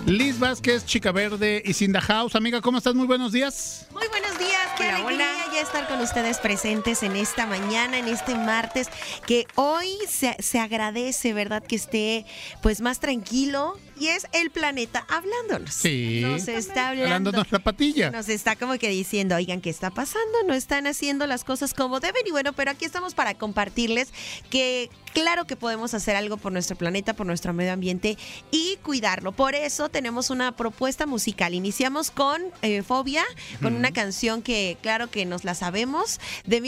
Liz Vázquez, Chica Verde y Cinda House. Amiga, ¿cómo estás? Muy buenos días. Muy buenos días, qué alegría ya estar con ustedes presentes en esta mañana, en este martes, que hoy se agradece, ¿verdad? Que esté pues más tranquilo. Y es el planeta hablándonos. Sí. Nos está hablando. Dándonos la patilla. Nos está como que diciendo, oigan, ¿qué está pasando? No están haciendo las cosas como deben. Y bueno, pero aquí estamos para compartirles que claro que podemos hacer algo por nuestro planeta, por nuestro medio ambiente y cuidarlo. Por eso tenemos una propuesta musical. Iniciamos con Fobia, con una canción que claro que nos la sabemos, de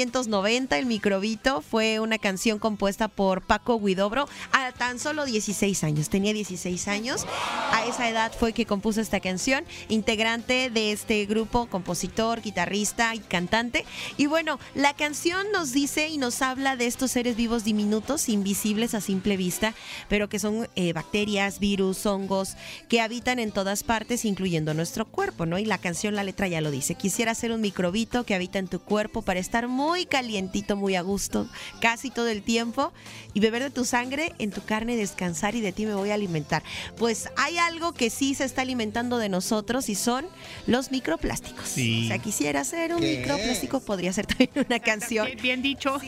1990, El Microbito. Fue una canción compuesta por Paco Huidobro a tan solo 16 años. Tenía 16 años. A esa edad fue que compuso esta canción, integrante de este grupo, compositor, guitarrista y cantante. Y bueno, la canción nos dice y nos habla de estos seres vivos diminutos, invisibles a simple vista, pero que son bacterias, virus, hongos, que habitan en todas partes, incluyendo nuestro cuerpo, ¿no? Y la canción, la letra ya lo dice. Quisiera ser un microbito que habita en tu cuerpo para estar muy calientito, muy a gusto, casi todo el tiempo, y beber de tu sangre, en tu carne descansar, y de ti me voy a alimentar. Pues hay algo que sí se está alimentando de nosotros y son los microplásticos. Sí. O sea, quisiera ser un microplástico, podría ser también una canción. Bien dicho.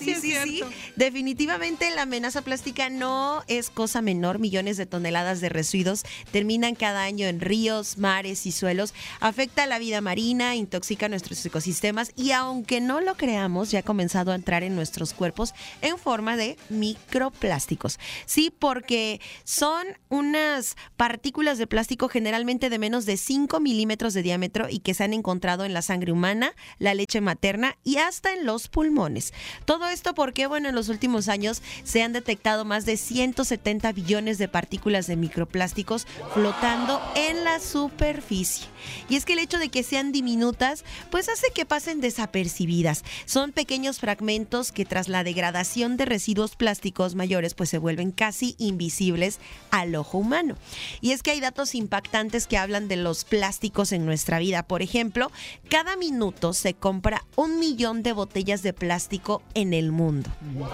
Sí. Definitivamente la amenaza plástica no es cosa menor. Millones de toneladas de residuos terminan cada año en ríos, mares y suelos. Afecta a la vida marina, intoxica nuestros ecosistemas y aunque no lo creamos, ya ha comenzado a entrar en nuestros cuerpos en forma de microplásticos. Sí, porque son unas partículas de plástico generalmente de menos de 5 milímetros de diámetro y que se han encontrado en la sangre humana, la leche materna y hasta en los pulmones. Todo esto porque, bueno, en los últimos años se han detectado más de 170 billones de partículas de microplásticos flotando en la superficie. Y es que el hecho de que sean diminutas, pues hace que pasen desapercibidas. Son pequeños fragmentos que tras la degradación de residuos plásticos mayores, pues se vuelven casi invisibles al ojo humano. Y es que hay datos impactantes que hablan de los plásticos en nuestra vida. Por ejemplo, cada minuto se compra 1 millón de botellas de plástico en el mundo.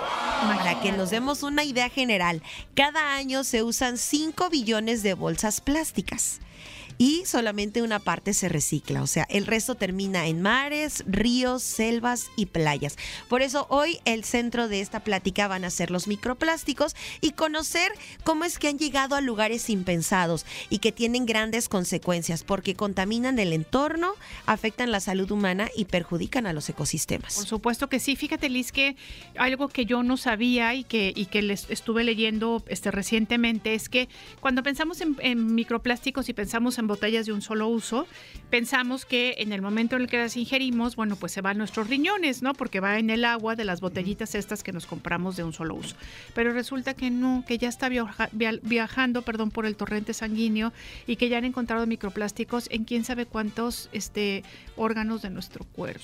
Para que nos demos una idea general, cada año se usan 5 billones de bolsas plásticas. Y solamente una parte se recicla, o sea, el resto termina en mares, ríos, selvas y playas. Por eso hoy el centro de esta plática van a ser los microplásticos y conocer cómo es que han llegado a lugares impensados y que tienen grandes consecuencias porque contaminan el entorno, afectan la salud humana y perjudican a los ecosistemas. Por supuesto que sí. Fíjate, Liz, que algo que yo no sabía y que les estuve leyendo recientemente es que cuando pensamos en microplásticos y pensamos en botellas de un solo uso, pensamos que en el momento en el que las ingerimos, bueno, pues se van a nuestros riñones, ¿no? Porque va en el agua de las botellitas estas que nos compramos de un solo uso. Pero resulta que no, que ya está viajando por el torrente sanguíneo y que ya han encontrado microplásticos en quién sabe cuántos órganos de nuestro cuerpo.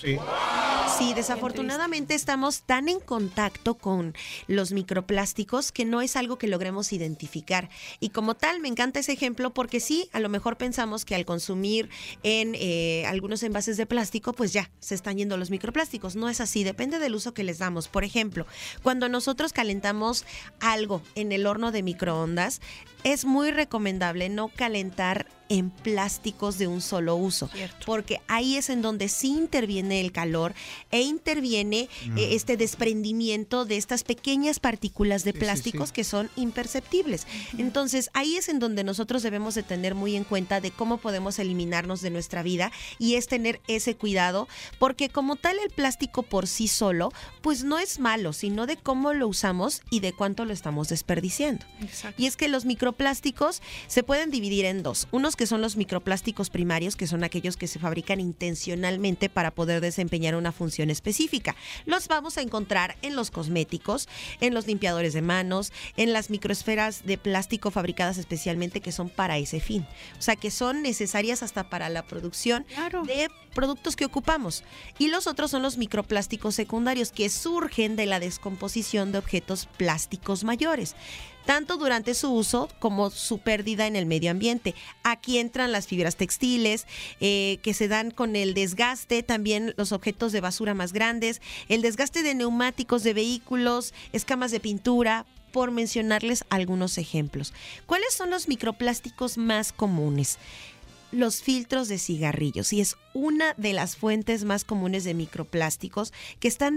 Sí, desafortunadamente estamos tan en contacto con los microplásticos que no es algo que logremos identificar. Y como tal, me encanta ese ejemplo porque sí, a lo mejor pensamos que al consumir en algunos envases de plástico, pues ya se están yendo los microplásticos. No es así, depende del uso que les damos. Por ejemplo, cuando nosotros calentamos algo en el horno de microondas, es muy recomendable no calentar en plásticos de un solo uso, porque ahí es en donde sí interviene el calor e interviene este desprendimiento de estas pequeñas partículas de plásticos que son imperceptibles. Entonces ahí es en donde nosotros debemos de tener muy en cuenta de cómo podemos eliminarnos de nuestra vida y es tener ese cuidado, porque como tal el plástico por sí solo pues no es malo, sino de cómo lo usamos y de cuánto lo estamos desperdiciando. Exacto. Y es que los microplásticos se pueden dividir en dos, unos que son los microplásticos primarios, que son aquellos que se fabrican intencionalmente para poder desempeñar una función específica. Los vamos a encontrar en los cosméticos, en los limpiadores de manos, en las microesferas de plástico fabricadas especialmente que son para ese fin. O sea, que son necesarias hasta para la producción de productos que ocupamos. Y los otros son los microplásticos secundarios que surgen de la descomposición de objetos plásticos mayores, tanto durante su uso como su pérdida en el medio ambiente. Aquí entran las fibras textiles que se dan con el desgaste, también los objetos de basura más grandes, el desgaste de neumáticos de vehículos, escamas de pintura, por mencionarles algunos ejemplos. ¿Cuáles son los microplásticos más comunes? Los filtros de cigarrillos, y es una de las fuentes más comunes de microplásticos que están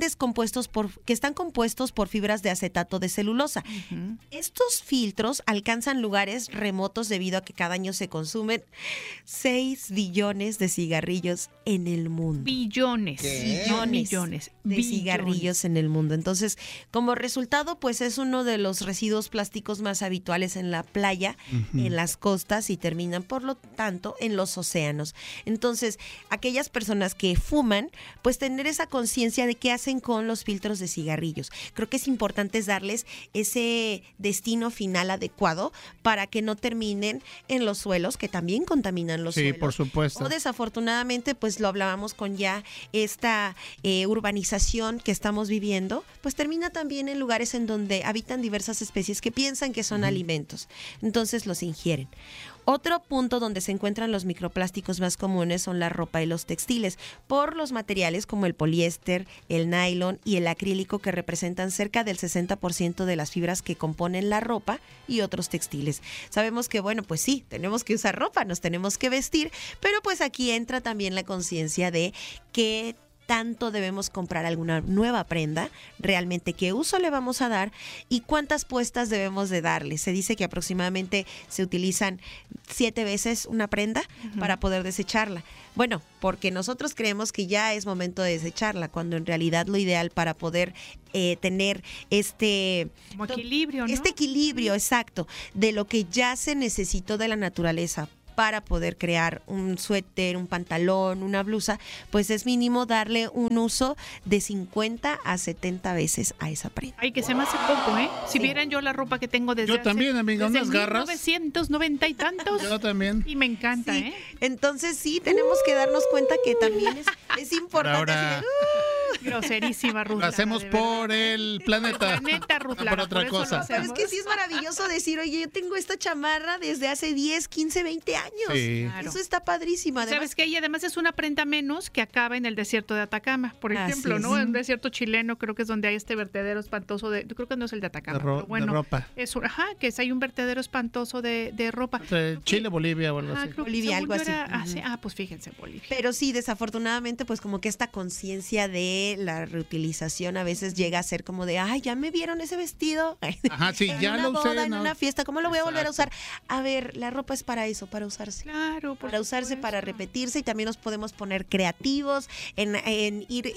compuestos por fibras de acetato de celulosa. Uh-huh. Estos filtros alcanzan lugares remotos debido a que cada año se consumen 6 billones de cigarrillos en el mundo. Billones. Millones de cigarrillos en el mundo. Entonces, como resultado, pues es uno de los residuos plásticos más habituales en la playa, uh-huh, en las costas, y terminan, por lo tanto, en los océanos. Entonces, aquellas personas que fuman, pues tener esa conciencia de qué hacen con los filtros de cigarrillos. Creo que es importante darles ese destino final adecuado para que no terminen en los suelos, que también contaminan los suelos. Sí, por supuesto. O desafortunadamente, pues lo hablábamos con ya esta urbanización que estamos viviendo, pues termina también en lugares en donde habitan diversas especies que piensan que son alimentos. Entonces los ingieren. Otro punto donde se encuentran los microplásticos más comunes son la ropa y los textiles, por los materiales como el poliéster, el nylon y el acrílico, que representan cerca del 60% de las fibras que componen la ropa y otros textiles. Sabemos que, bueno, pues sí, tenemos que usar ropa, nos tenemos que vestir, pero pues aquí entra también la conciencia de que tanto debemos comprar alguna nueva prenda, realmente qué uso le vamos a dar y cuántas puestas debemos de darle. Se dice que aproximadamente se utilizan 7 veces una prenda, uh-huh, para poder desecharla. Bueno, porque nosotros creemos que ya es momento de desecharla, cuando en realidad lo ideal para poder tener como equilibrio, ¿no? Este equilibrio, exacto, de lo que ya se necesitó de la naturaleza para poder crear un suéter, un pantalón, una blusa, pues es mínimo darle un uso de 50 a 70 veces a esa prenda. Ay, que se me hace poco, ¿eh? Si vieran yo la ropa que tengo desde yo también, amiga, unas garras. 1990 y tantos. Yo también. Y me encanta, sí. Entonces sí, tenemos que darnos cuenta que también es importante. Ahora, groserísima, Ruth. Lo hacemos por el planeta. Ruth, no por otra cosa. Pero es que sí es maravilloso decir, oye, yo tengo esta chamarra desde hace 10, 15, 20 años. Sí. Claro. Eso está padrísimo. Además, ¿sabes qué? Y además es una prenda menos que acaba en el desierto de Atacama, por ejemplo, ¿no? En un desierto chileno, creo que es donde hay este vertedero espantoso yo creo que no es el de Atacama, pero bueno, de ropa. Hay un vertedero espantoso de ropa. Chile, Bolivia o algo así. Bolivia, algo así. Pues fíjense, Bolivia. Pero sí, desafortunadamente, pues como que esta conciencia de la reutilización a veces llega a ser como de, ay, ya me vieron ese vestido. Ajá, sí, en ya una lo boda, usé. En una fiesta, ¿cómo lo voy a volver a usar? Exacto. A ver, la ropa es para eso, para usarse. Claro, para usarse, para repetirse, y también nos podemos poner creativos en ir,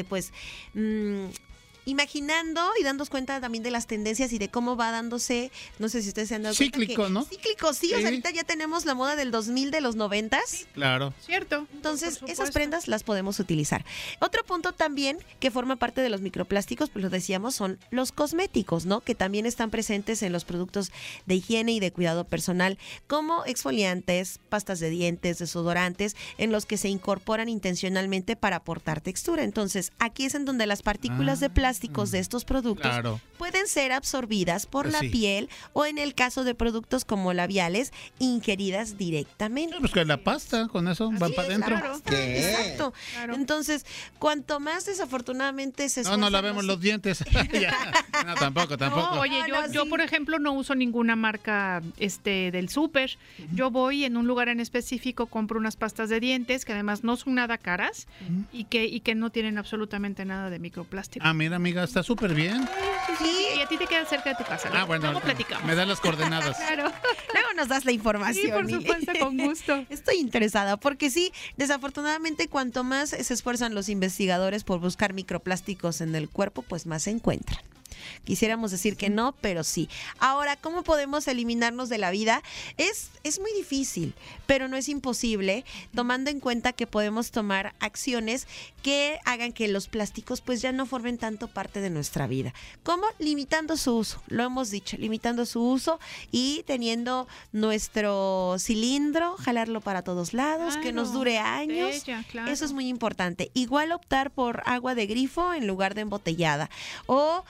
imaginando y dándonos cuenta también de las tendencias y de cómo va dándose, no sé si ustedes se han dado cíclico, cuenta que, ¿no? Cíclico, sí, o sea, ahorita ya tenemos la moda del 2000, de los 90s. Sí, claro. Cierto. Entonces, esas prendas las podemos utilizar. Otro punto también que forma parte de los microplásticos, pues lo decíamos, son los cosméticos, ¿no? Que también están presentes en los productos de higiene y de cuidado personal, como exfoliantes, pastas de dientes, desodorantes, en los que se incorporan intencionalmente para aportar textura. Entonces, aquí es en donde las partículas de plásticos de estos productos pueden ser absorbidas por la piel, o en el caso de productos como labiales, ingeridas directamente. Pues que la pasta, con eso va para adentro. Exacto. Claro. Entonces, cuanto más desafortunadamente se esfuerzan... No lavemos los dientes. No, tampoco. No, oye, yo por ejemplo no uso ninguna marca del súper. Yo voy en un lugar en específico, compro unas pastas de dientes que además no son nada caras y que no tienen absolutamente nada de microplástico. Ah, mira, amiga, está súper bien. Sí. Y a ti te queda cerca de tu casa. Ah, bueno, luego platicamos. Me das las coordenadas. Claro. Luego nos das la información. Sí, por supuesto, con gusto. Estoy interesada, porque sí, desafortunadamente, cuanto más se esfuerzan los investigadores por buscar microplásticos en el cuerpo, pues más se encuentran. Quisiéramos decir que no, pero sí. Ahora, ¿cómo podemos eliminarnos de la vida? Es muy difícil, pero no es imposible, tomando en cuenta que podemos tomar acciones que hagan que los plásticos pues ya no formen tanto parte de nuestra vida. ¿Cómo? Limitando su uso, lo hemos dicho, limitando su uso y teniendo nuestro cilindro, jalarlo para todos lados, que nos dure años. Claro. Eso es muy importante. Igual optar por agua de grifo en lugar de embotellada, o estos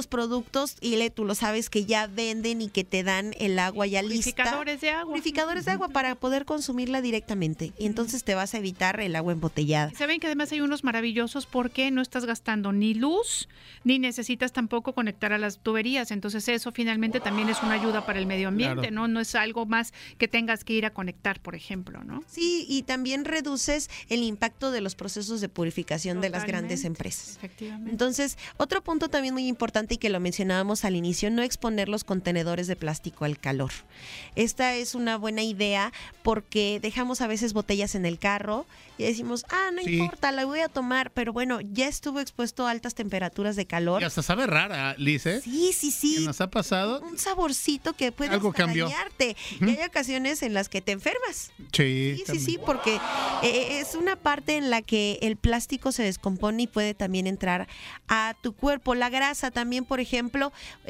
estos productos, y tú lo sabes, que ya venden y que te dan el agua ya lista. Purificadores de agua para poder consumirla directamente. Y entonces te vas a evitar el agua embotellada. Saben que además hay unos maravillosos porque no estás gastando ni luz, ni necesitas tampoco conectar a las tuberías. Entonces eso finalmente también es una ayuda para el medio ambiente, ¿no? No es algo más que tengas que ir a conectar, por ejemplo, ¿no? Sí, y también reduces el impacto de los procesos de purificación de las grandes empresas. Efectivamente. Entonces, otro punto también muy importante y que lo mencionábamos al inicio, no exponer los contenedores de plástico al calor. Esta es una buena idea porque dejamos a veces botellas en el carro y decimos, no importa, la voy a tomar, pero bueno, ya estuvo expuesto a altas temperaturas de calor. Y hasta sabe rara, Liz, ¿eh? Sí. ¿Qué nos ha pasado? Un saborcito que puede dañarte. Y hay ocasiones en las que te enfermas. Sí, porque es una parte en la que el plástico se descompone y puede también entrar a tu cuerpo. La grasa también, por ejemplo,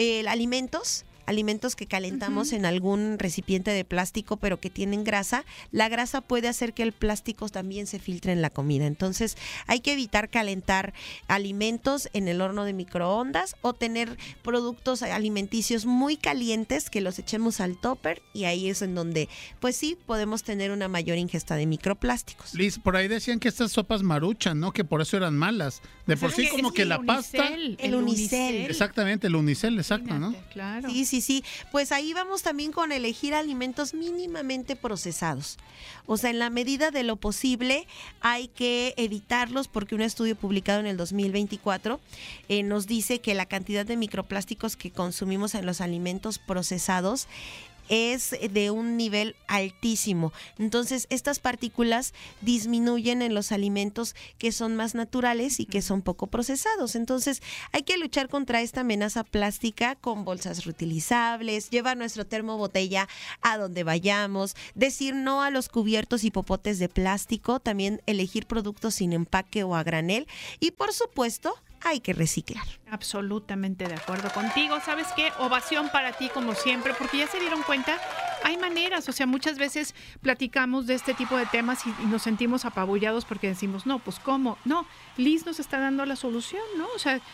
alimentos que calentamos en algún recipiente de plástico pero que tienen grasa, la grasa puede hacer que el plástico también se filtre en la comida. Entonces hay que evitar calentar alimentos en el horno de microondas o tener productos alimenticios muy calientes que los echemos al topper, y ahí es en donde pues sí podemos tener una mayor ingesta de microplásticos. Liz, por ahí decían que estas sopas Maruchan, ¿no? Que por eso eran malas. De por sí como que la pasta... El unicel. Exactamente, el unicel, exacto, ¿no? Claro. Sí. Pues ahí vamos también con elegir alimentos mínimamente procesados. O sea, en la medida de lo posible hay que evitarlos, porque un estudio publicado en el 2024 nos dice que la cantidad de microplásticos que consumimos en los alimentos procesados es de un nivel altísimo. Entonces, estas partículas disminuyen en los alimentos que son más naturales y que son poco procesados. Entonces, hay que luchar contra esta amenaza plástica con bolsas reutilizables, llevar nuestro termobotella a donde vayamos, decir no a los cubiertos y popotes de plástico, también elegir productos sin empaque o a granel, y por supuesto, hay que reciclar. Absolutamente de acuerdo contigo. ¿Sabes qué? Ovación para ti como siempre, porque ya se dieron cuenta, hay maneras, o sea, muchas veces platicamos de este tipo de temas y nos sentimos apabullados porque decimos, no, pues ¿cómo? No, Liz nos está dando la solución, ¿no? O sea,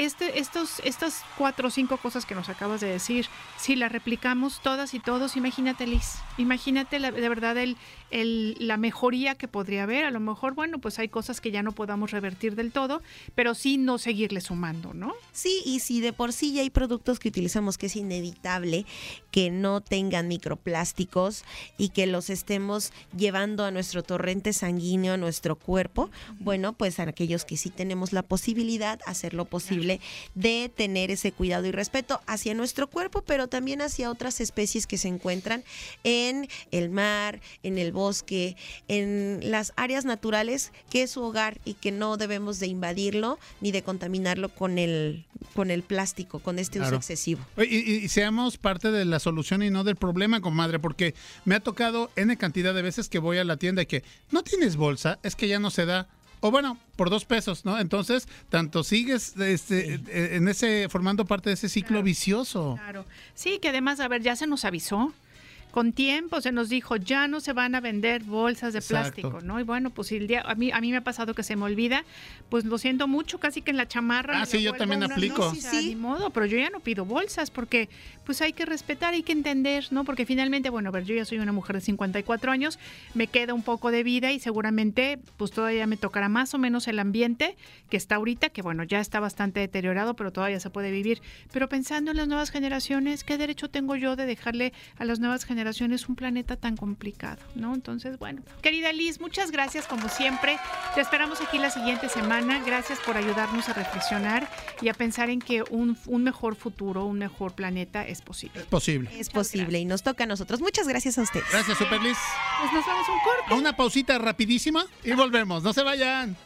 estas 4 o 5 cosas que nos acabas de decir, si las replicamos todas y todos, imagínate, Liz, imagínate de verdad la mejoría que podría haber. A lo mejor, bueno, pues hay cosas que ya no podamos revertir del todo, pero sí no seguirle sumando, ¿no? Sí, y si de por sí ya hay productos que utilizamos que es inevitable que no tengan microplásticos y que los estemos llevando a nuestro torrente sanguíneo, a nuestro cuerpo, bueno, pues a aquellos que sí tenemos la posibilidad, hacer lo posible de tener ese cuidado y respeto hacia nuestro cuerpo, pero también hacia otras especies que se encuentran en el mar, en el bosque, en las áreas naturales, que es su hogar, y que no debemos de invadirlo ni de contaminarlo con el plástico, con este uso excesivo. Y seamos parte de la solución y no del problema, comadre, porque me ha tocado N cantidad de veces que voy a la tienda y que no tienes bolsa, es que ya no se da. O bueno, por $2, ¿no? Entonces, tanto sigues en formando parte de ese ciclo vicioso. Claro. Sí, que además, a ver, ya se nos avisó. Con tiempo se nos dijo, ya no se van a vender bolsas de plástico, ¿no? Y bueno, pues a mí me ha pasado que se me olvida, pues lo siento mucho, casi que en la chamarra. Sí, yo también aplico. Ni modo, pero yo ya no pido bolsas porque pues hay que respetar, hay que entender, ¿no? Porque finalmente, bueno, a ver, yo ya soy una mujer de 54 años, me queda un poco de vida y seguramente pues todavía me tocará más o menos el ambiente que está ahorita, que bueno, ya está bastante deteriorado, pero todavía se puede vivir. Pero pensando en las nuevas generaciones, ¿qué derecho tengo yo de dejarle a las nuevas generaciones un planeta tan complicado, ¿no? Entonces, bueno, querida Liz, muchas gracias como siempre. Te esperamos aquí la siguiente semana. Gracias por ayudarnos a reflexionar y a pensar en que un mejor futuro, un mejor planeta es posible. Es posible y nos toca a nosotros. Muchas gracias a ustedes. Gracias, Super Liz. Pues nos vamos un corte. Una pausita rapidísima y volvemos. No se vayan.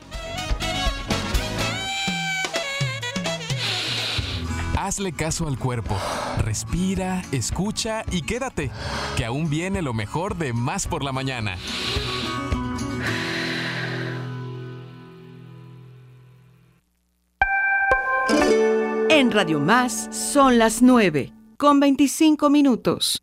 Hazle caso al cuerpo. Respira, escucha y quédate, que aún viene lo mejor de Más por la Mañana. En Radio Más son las 9:25.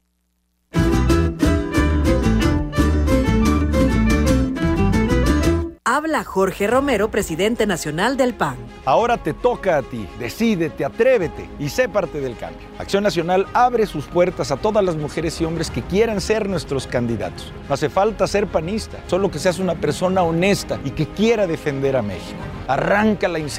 Habla Jorge Romero, presidente nacional del PAN. Ahora te toca a ti. Decídete, atrévete y sé parte del cambio. Acción Nacional abre sus puertas a todas las mujeres y hombres que quieran ser nuestros candidatos. No hace falta ser panista, solo que seas una persona honesta y que quiera defender a México. Arranca la inseguridad